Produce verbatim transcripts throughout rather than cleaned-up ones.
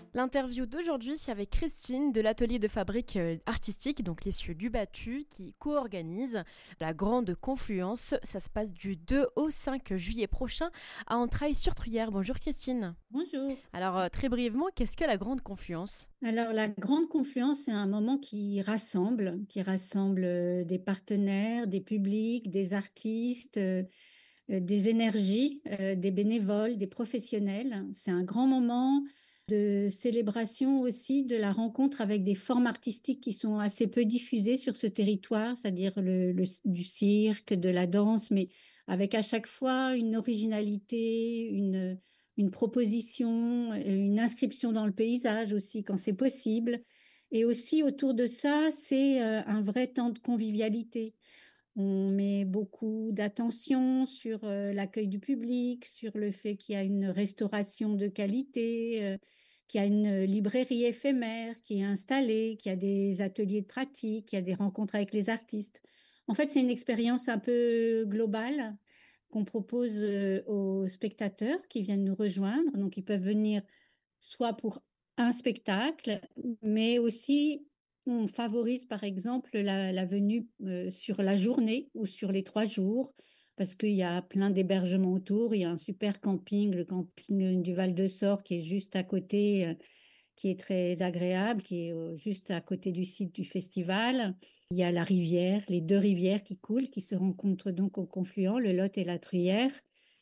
L'interview d'aujourd'hui, c'est avec Christine de l'atelier de fabrique artistique, donc les Cieux du Battu, qui co-organise la Grande Confluence. Ça se passe du deux au cinq juillet prochain à Entrailles-sur-Truyère. Bonjour Christine. Bonjour. Alors très brièvement, qu'est-ce que la Grande Confluence ? Alors la Grande Confluence, c'est un moment qui rassemble, qui rassemble euh, des partenaires, des publics, des artistes, euh, euh, des énergies, euh, des bénévoles, des professionnels. C'est un grand moment de célébration aussi de la rencontre avec des formes artistiques qui sont assez peu diffusées sur ce territoire, c'est-à-dire le, le- du cirque, de la danse, mais avec à chaque fois une originalité, une, une proposition, une inscription dans le paysage aussi quand c'est possible. Et aussi autour de ça, c'est euh, un vrai temps de convivialité. On met beaucoup d'attention sur euh, l'accueil du public, sur le fait qu'il y a une restauration de qualité, euh, qu'il y a une librairie éphémère qui est installée, qu'il y a des ateliers de pratique, qu'il y a des rencontres avec les artistes. En fait, c'est une expérience un peu globale qu'on propose euh, aux spectateurs qui viennent nous rejoindre. Donc, ils peuvent venir soit pour un spectacle, mais aussi on favorise par exemple la, la venue euh, sur la journée ou sur les trois jours, parce qu'il y a plein d'hébergements autour. Il y a un super camping, le camping du Val de Sort, qui est juste à côté, euh, qui est très agréable, qui est euh, juste à côté du site du festival. Il y a la rivière, les deux rivières qui coulent, qui se rencontrent donc au confluent, le Lot et la Truyère.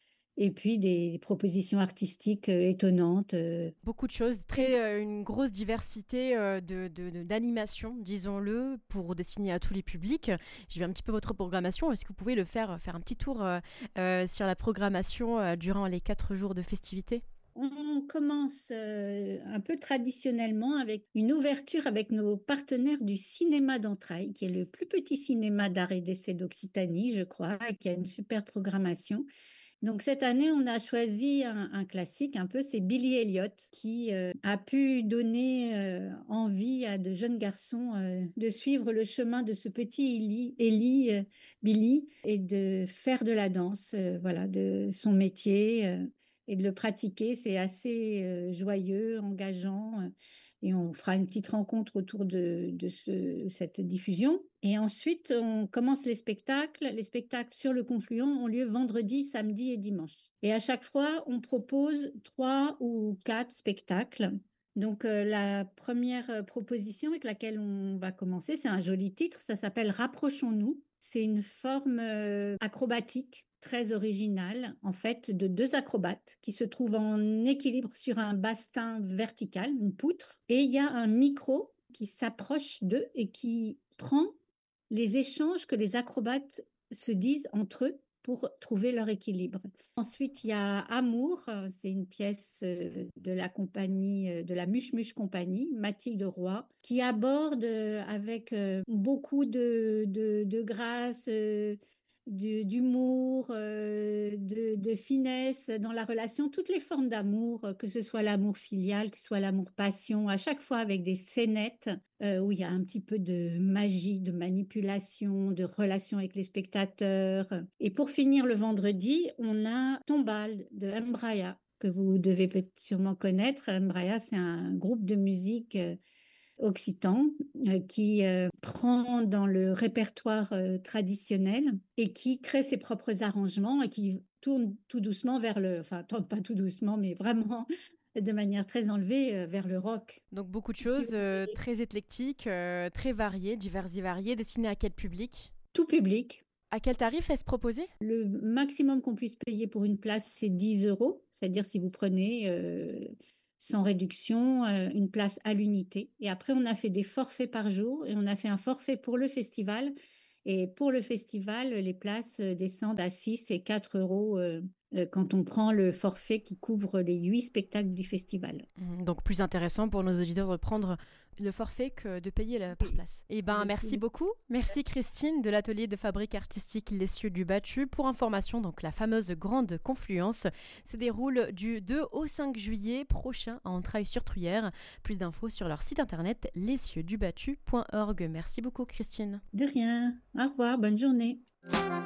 Et puis des propositions artistiques euh, étonnantes. euh, Beaucoup de choses, très, euh, une grosse diversité euh, de, de- de- d'animations, disons-le, pour destiner à tous les publics. J'ai vu un petit peu votre programmation. Est-ce que vous pouvez le faire, faire un petit tour euh, euh, sur la programmation euh, durant les quatre jours de festivités ? On commence euh, un peu traditionnellement avec une ouverture avec nos partenaires du cinéma d'Entrailles, qui est le plus petit cinéma d'art et d'essai d'Occitanie, je crois, et qui a une super programmation. Donc cette année, on a choisi un, un classique un peu, c'est Billy Elliot, qui euh, a pu donner euh, envie à de jeunes garçons euh, de suivre le chemin de ce petit Eli, Eli, euh, Billy, et de faire de la danse, euh, voilà, de son métier, euh, et de le pratiquer. C'est assez euh, joyeux, engageant, euh, et on fera une petite rencontre autour de, de ce- cette diffusion. Et ensuite, on commence les spectacles. Les spectacles sur le Confluent ont lieu vendredi, samedi et dimanche. Et à chaque fois, on propose trois ou quatre spectacles. Donc, euh, la première euh, proposition avec laquelle on va commencer, c'est un joli titre. Ça s'appelle Rapprochons-nous. C'est une forme euh, acrobatique très originale, en fait, de deux acrobates qui se trouvent en équilibre sur un bastin vertical, une poutre. Et il y a un micro qui s'approche d'eux et qui prend les échanges que les acrobates se disent entre eux pour trouver leur équilibre. Ensuite, il y a Amour, euh, c'est une pièce euh, de la compagnie, euh, de la Muche Muche Compagnie, Mathilde Roy, qui aborde euh, avec euh, beaucoup de, de, de grâce, euh, du- d'humour, euh, de, de finesse dans la relation, toutes les formes d'amour, euh, que ce soit l'amour filial, que ce soit l'amour passion, à chaque fois avec des scénettes euh, où il y a un petit peu de magie, de manipulation, de relation avec les spectateurs. Et pour finir le vendredi, on a Tombal de Mbraya, que vous devez peut-être sûrement connaître. Mbraya, c'est un groupe de musique euh, occitan euh, qui euh, prend dans le répertoire euh, traditionnel et qui crée ses propres arrangements et qui tourne tout doucement vers le, enfin pas tout doucement, mais vraiment de manière très enlevée euh, vers le rock. Donc beaucoup de Si choses vous euh, voulez, très éclectiques, euh, très variées, diverses et variées, destinées à quel public ? tout public. À quel tarif est-ce proposé ? Le maximum qu'on puisse payer pour une place, c'est dix euros. C'est-à-dire si vous prenez euh, sans réduction euh, une place à l'unité. Et après, on a fait des forfaits par jour et on a fait un forfait pour le festival. Et pour le festival, les places euh, descendent à six et quatre euros euh, euh, quand on prend le forfait qui couvre les huit spectacles du festival. Mmh, Donc plus intéressant pour nos auditeurs de prendre le forfait que de payer la par Oui, place. Eh ben avec merci plaisir. beaucoup. Merci Christine de l'atelier de fabrique artistique Les Cieux du Battu. Pour information, donc la fameuse Grande Confluence se déroule du deux au cinq juillet prochain à Entrailles-sur-Truyère. Plus d'infos sur leur site internet les cieux du battu point org. Merci beaucoup Christine. De rien. Au revoir, bonne journée.